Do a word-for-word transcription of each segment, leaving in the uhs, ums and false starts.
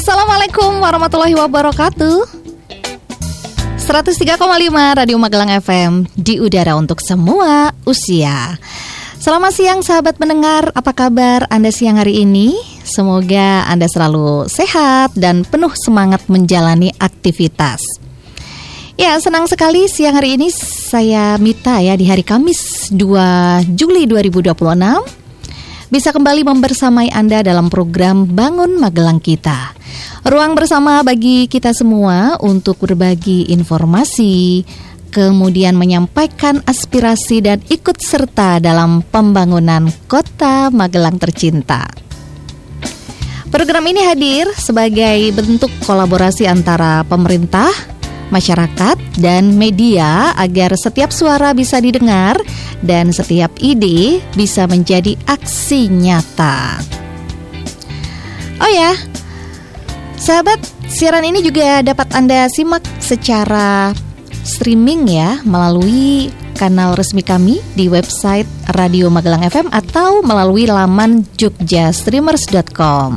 Assalamualaikum warahmatullahi wabarakatuh. seratus tiga koma lima Radio Magelang F M di udara untuk semua usia. Selamat siang sahabat pendengar, apa kabar Anda siang hari ini? Semoga Anda selalu sehat dan penuh semangat menjalani aktivitas. Ya, senang sekali siang hari ini saya Mita ya di hari Kamis dua Juli dua ribu dua puluh enam bisa kembali membersamai Anda dalam program Bangun Magelang Kita. Ruang bersama bagi kita semua untuk berbagi informasi, kemudian menyampaikan aspirasi dan ikut serta dalam pembangunan Kota Magelang tercinta. Program ini hadir sebagai bentuk kolaborasi antara pemerintah, masyarakat, dan media agar setiap suara bisa didengar dan setiap ide bisa menjadi aksi nyata. Oh ya, sahabat, siaran ini juga dapat Anda simak secara streaming ya melalui kanal resmi kami di website Radio Magelang F M atau melalui laman jogja streamers dot com.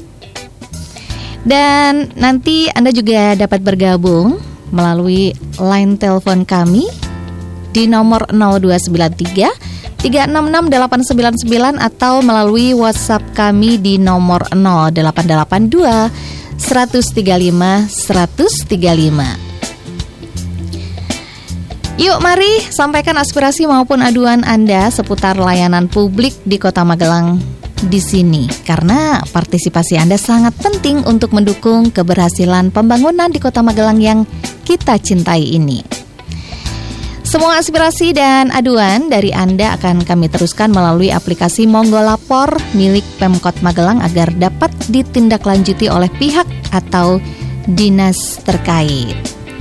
Dan nanti Anda juga dapat bergabung melalui line telepon kami di nomor nol dua sembilan tiga tiga enam enam delapan sembilan sembilan atau melalui WhatsApp kami di nomor nol delapan delapan dua seratus tiga puluh lima seratus tiga puluh lima. Yuk mari sampaikan aspirasi maupun aduan Anda seputar layanan publik di Kota Magelang di sini, karena partisipasi Anda sangat penting untuk mendukung keberhasilan pembangunan di Kota Magelang yang kita cintai ini. Semua aspirasi dan aduan dari Anda akan kami teruskan melalui aplikasi Monggo Lapor milik Pemkot Magelang agar dapat ditindaklanjuti oleh pihak atau dinas terkait.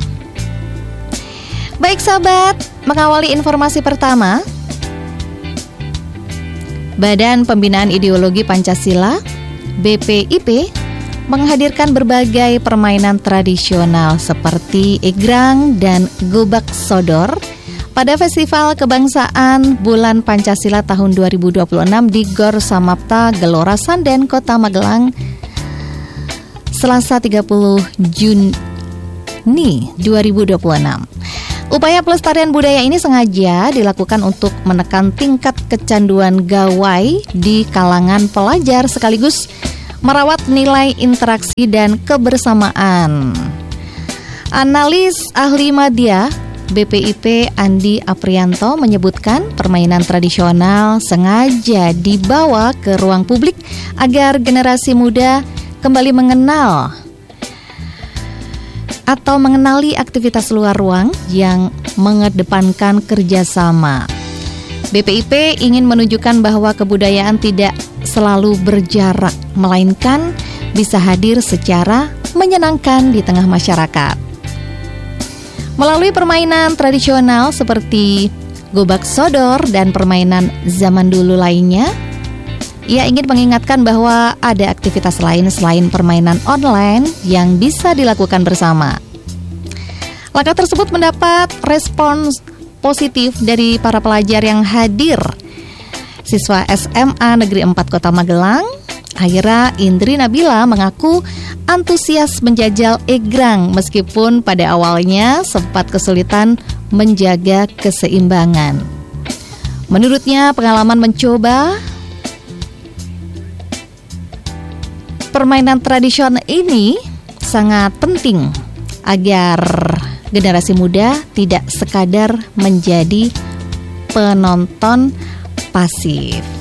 Baik sahabat, mengawali informasi pertama, Badan Pembinaan Ideologi Pancasila B P I P menghadirkan berbagai permainan tradisional seperti egrang dan gobak sodor pada Festival Kebangsaan Bulan Pancasila tahun dua ribu dua puluh enam di Gor Samapta, Gelora Sanden, Kota Magelang, Selasa tiga puluh Juni dua ribu dua puluh enam. Upaya pelestarian budaya ini sengaja dilakukan untuk menekan tingkat kecanduan gawai di kalangan pelajar sekaligus merawat nilai interaksi dan kebersamaan. Analis ahli media B P I P Andi Aprianto menyebutkan permainan tradisional sengaja dibawa ke ruang publik agar generasi muda kembali mengenal atau mengenali aktivitas luar ruang yang mengedepankan kerjasama. B P I P ingin menunjukkan bahwa kebudayaan tidak selalu berjarak, melainkan bisa hadir secara menyenangkan di tengah masyarakat. Melalui permainan tradisional seperti gobak sodor dan permainan zaman dulu lainnya, ia ingin mengingatkan bahwa ada aktivitas lain selain permainan online yang bisa dilakukan bersama. Langkah tersebut mendapat respons positif dari para pelajar yang hadir. Siswa S M A Negeri empat Kota Magelang, Aira Indri Nabila, mengaku antusias menjajal egrang meskipun pada awalnya sempat kesulitan menjaga keseimbangan. Menurutnya, pengalaman mencoba permainan tradisional ini sangat penting agar generasi muda tidak sekadar menjadi penonton pasif.